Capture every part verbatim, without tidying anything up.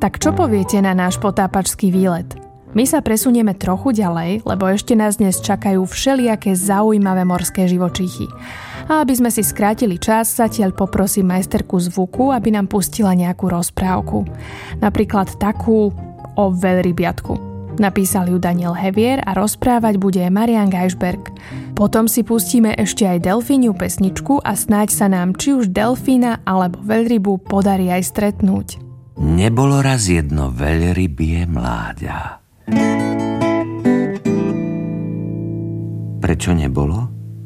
Tak čo poviete na náš potápačský výlet? My sa presunieme trochu ďalej, lebo ešte nás dnes čakajú všelijaké zaujímavé morské živočíchy. A aby sme si skrátili čas, zatiaľ poprosím majsterku zvuku, aby nám pustila nejakú rozprávku. Napríklad takú o veľrybiatku. Napísal ju Daniel Hevier a rozprávať bude Marian Geisberg. Potom si pustíme ešte aj delfíniu pesničku a snáď sa nám či už delfína alebo veľrybu podarí aj stretnúť. Nebolo raz jedno veľrybie mláďa. Prečo nebolo?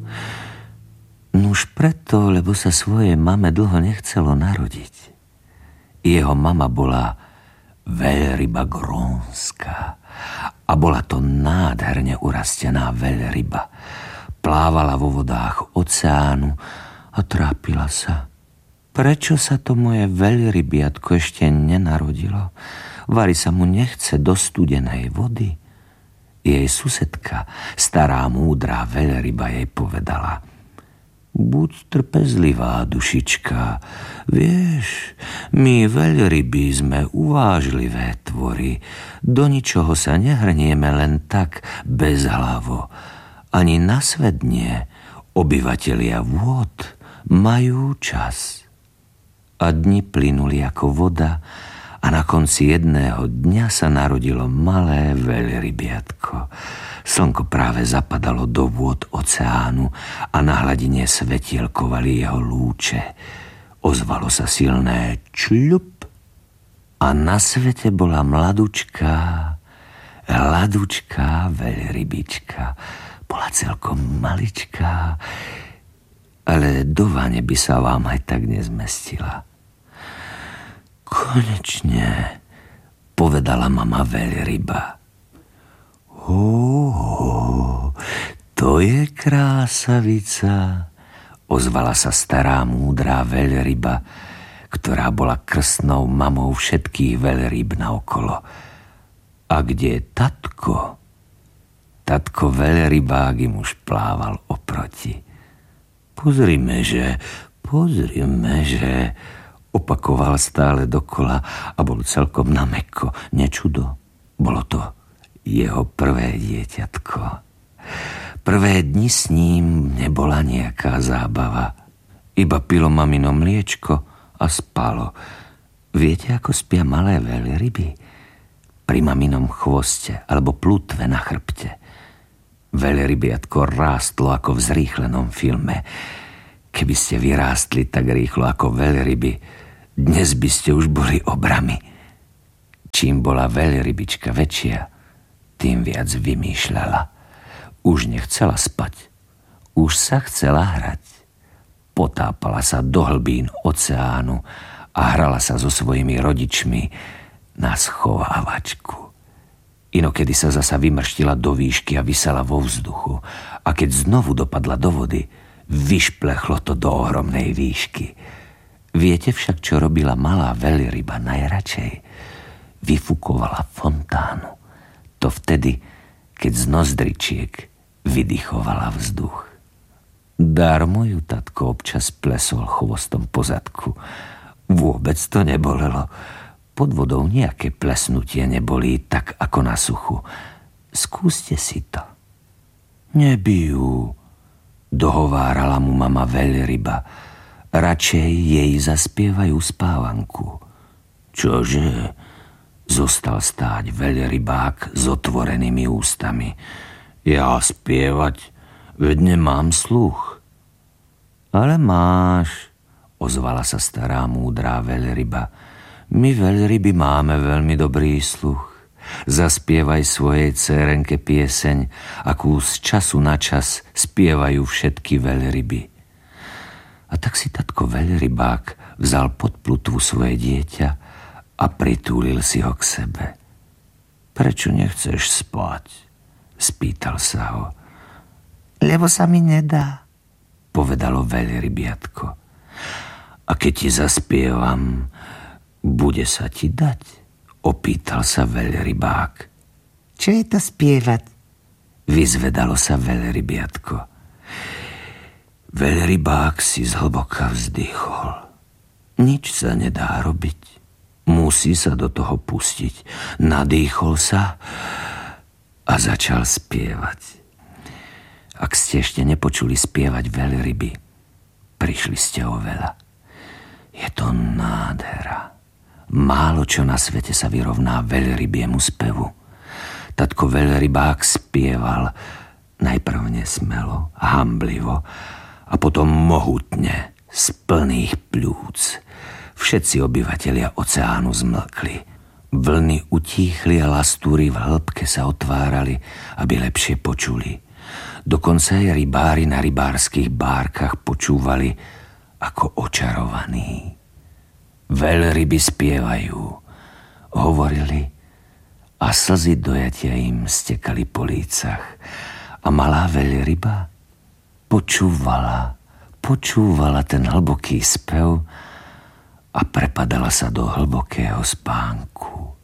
Nuž preto, lebo sa svojej mame dlho nechcelo narodiť. Jeho mama bola veľryba grónska. A bola to nádherne urastená veľryba. Plávala vo vodách oceánu a trápila sa. Prečo sa to moje veľrybiatko ešte nenarodilo? Vari sa mu nechce do studenej vody. Jej susedka, stará múdrá veľryba, jej povedala: buď trpezlivá, dušička. Vieš, my veľryby sme uvážlivé tvory. Do ničoho sa nehrnieme len tak bezhlavo. Ani na svet nie. Obyvatelia vôd majú čas. A dni plynuli ako voda a na konci jedného dňa sa narodilo malé veľrybiatko. Slnko práve zapadalo do vôd oceánu a na hladine svetielkovali jeho lúče. Ozvalo sa silné čľup a na svete bola mladučká, ladučká veľrybička. Bola celkom maličká, ale do vane by sa vám aj tak nezmestila. Konečne, povedala mama veľryba. Ó, to je krásavica, ozvala sa stará múdrá veľryba, ktorá bola krstnou mamou všetkých veľrýb naokolo. A kde je tatko? Tatko veľrybák im už plával oproti. Pozrime, že, pozrime, že, opakoval stále dokola a bol celkom namäkko. Nečudo, bolo to jeho prvé dieťatko. Prvé dni s ním nebola nejaká zábava. Iba pilo mamino mliečko a spalo. Viete, ako spia malé veľryby? Pri maminom chvoste alebo plutve na chrbte. Veľrybiatko rástlo ako v zrýchlenom filme. Keby ste vyrástli tak rýchlo ako veľryby, dnes by ste už boli obrami. Čím bola veľrybička väčšia, tým viac vymýšľala. Už nechcela spať. Už sa chcela hrať. Potápala sa do hlbín oceánu a hrala sa so svojimi rodičmi na schovávačku. Inokedy sa zasa vymrštila do výšky a visela vo vzduchu. A keď znovu dopadla do vody, vyšplechlo to do ohromnej výšky. Viete však, čo robila malá veľryba najradšej? Vyfukovala fontánu. To vtedy, keď z nozdričiek vydychovala vzduch. Darmo ju tatko občas plesol chvostom po zadku. Vôbec to nebolelo. Pod vodou nejaké plesnutie nebolí tak ako na suchu. Skúste si to. Nebijú, dohovárala mu mama veľryba. Radšej jej zaspievajú spávanku. Čože? Zostal stáť veľrybák s otvorenými ústami. Ja spievať? Veď nemám sluch. Ale máš, ozvala sa stará múdrá veľryba. My veľryby máme veľmi dobrý sluch. Zaspievaj svojej dcérenke pieseň, akú z času na čas spievajú všetky veľryby. A tak si tatko veľrybák vzal pod plutvu svoje dieťa a pritúlil si ho k sebe. Prečo nechceš spať? Spýtal sa ho. Lebo sa mi nedá, povedalo veľrybiatko. A keď ti zaspievam, bude sa ti dať? Opýtal sa veľrybák. Čo je to spievať? Vyzvedalo sa veľrybiatko. Veľrybák si zhlboka vzdychol. Nič sa nedá robiť. Musí sa do toho pustiť. Nadýchol sa a začal spievať. Ak ste ešte nepočuli spievať veľryby, prišli ste o veľa. Je to nádhera. Málo čo na svete sa vyrovná veľrybiemu spevu. Tatko veľrybák spieval najprv nesmelo, hamblivo a potom mohutne, z plných pľúc. Všetci obyvatelia oceánu zmlkli. Vlny utíchli a lastúry v hĺbke sa otvárali, aby lepšie počuli. Dokonca aj rybári na rybárskych bárkach počúvali ako očarovaní. Veľryby spievajú, hovorili a slzy dojatia im stekali po lícach. A malá veľryba počúvala, počúvala ten hlboký spev a prepadala sa do hlbokého spánku.